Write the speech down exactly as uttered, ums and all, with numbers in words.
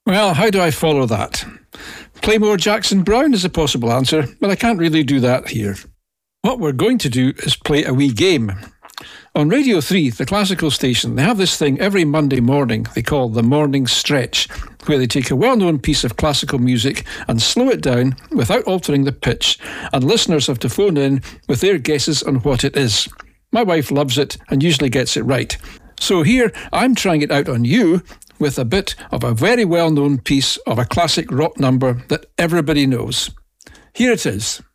Well, how do I follow that? Play more Jackson Browne is a possible answer, but I can't really do that here. What we're going to do is play a wee game. On Radio three, the classical station, they have this thing every Monday morning they call the Morning Stretch, where they take a well-known piece of classical music and slow it down without altering the pitch, and listeners have to phone in with their guesses on what it is. My wife loves it and usually gets it right. So here, I'm trying it out on you with a bit of a very well-known piece of a classic rock number that everybody knows. Here it is.